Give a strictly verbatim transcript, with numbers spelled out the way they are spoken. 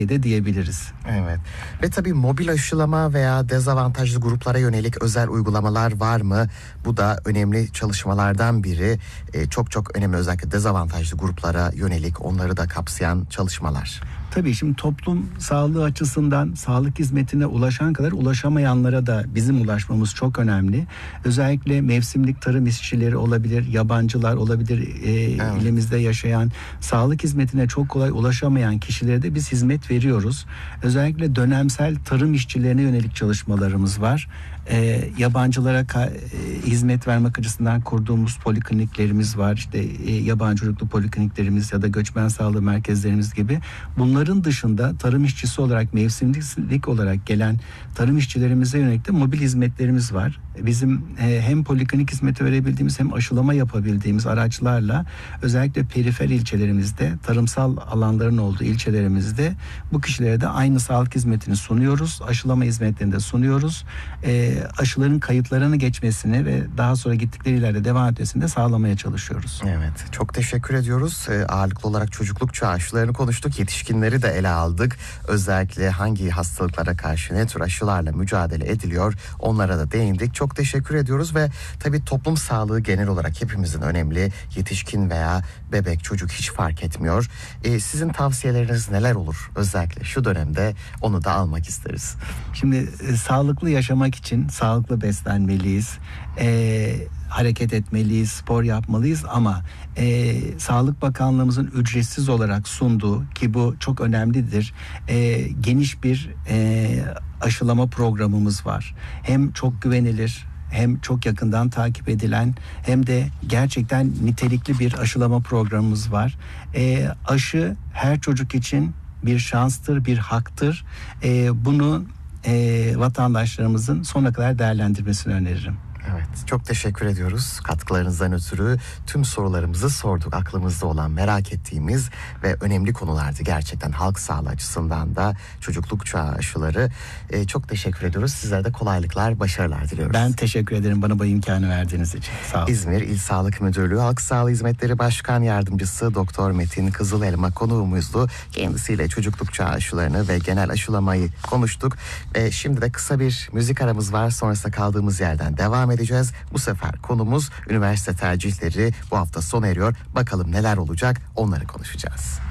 de diyebiliriz. Evet. Ve tabii mobil aşılama veya dezavantajlı gruplara yönelik özel uygulamalar var mı? Bu da önemli çalışmalardan biri. Ee, çok çok önemli, özellikle dezavantajlı gruplara yönelik, onları da kapsayan çalışmalar. Tabii şimdi toplum sağlığı açısından sağlık hizmetine ulaşan kadar ulaşamayanlara da bizim ulaşmamız çok önemli. Özellikle mevsimlik tarım işçileri olabilir, yabancılar olabilir, e, evet. ilimizde yaşayan, sağlık hizmetine çok kolay ulaşamayan kişilere de biz hizmet veriyoruz. Özellikle dönemsel tarım işçilerine yönelik çalışmalarımız var. E, yabancılara ka- e, hizmet vermek açısından kurduğumuz polikliniklerimiz var. İşte e, yabancı uyruklu polikliniklerimiz ya da göçmen sağlığı merkezlerimiz gibi. Bunların dışında tarım işçisi olarak, mevsimlik olarak gelen tarım işçilerimize yönelik de mobil hizmetlerimiz var. Bizim e, hem poliklinik hizmeti verebildiğimiz hem aşılama yapabildiğimiz araçlarla özellikle perifer ilçelerimizde, tarımsal alanların olduğu ilçelerimizde bu kişilere de aynı sağlık hizmetini sunuyoruz. Aşılama hizmetlerini de sunuyoruz. E, aşıların kayıtlarını geçmesini ve daha sonra gittikleri ileride devam etmesini de sağlamaya çalışıyoruz. Evet, çok teşekkür ediyoruz. E, ağırlıklı olarak çocukluk çağı aşılarını konuştuk. Yetişkinleri de ele aldık. Özellikle hangi hastalıklara karşı ne tür aşılarla mücadele ediliyor, onlara da değindik. Çok teşekkür ediyoruz ve tabii toplum sağlığı genel olarak hepimizin önemli. Yetişkin veya bebek, çocuk hiç fark etmiyor. E, sizin tavsiyeleriniz neler olur? Özellikle şu dönemde onu da almak isteriz. Şimdi e, sağlıklı yaşamak için sağlıklı beslenmeliyiz. E, hareket etmeliyiz, spor yapmalıyız ama e, Sağlık Bakanlığımızın ücretsiz olarak sunduğu, ki bu çok önemlidir, e, geniş bir e, aşılama programımız var. Hem çok güvenilir, hem çok yakından takip edilen, hem de gerçekten nitelikli bir aşılama programımız var. E, aşı her çocuk için bir şanstır, bir haktır. E, bunu e, vatandaşlarımızın sonuna kadar değerlendirmesini öneririm. Evet, çok teşekkür ediyoruz katkılarınızdan ötürü. Tüm sorularımızı sorduk. Aklımızda olan, merak ettiğimiz ve önemli konulardı gerçekten, halk sağlığı açısından da çocukluk çağı aşıları. Ee, çok teşekkür ediyoruz. Sizlere de kolaylıklar, başarılar diliyoruz. Ben teşekkür ederim bana bu imkanı verdiğiniz için. Sağ olun. İzmir İl Sağlık Müdürlüğü Halk Sağlığı Hizmetleri Başkan Yardımcısı Doktor Metin Kızılelma konuğumuzdu. Kendisiyle çocukluk çağı aşılarını ve genel aşılamayı konuştuk. Ee, şimdi de kısa bir müzik aramız var. Sonrasında kaldığımız yerden devam edeceğiz. Bu sefer konumuz üniversite tercihleri. Bu hafta sona eriyor. Bakalım neler olacak, onları konuşacağız.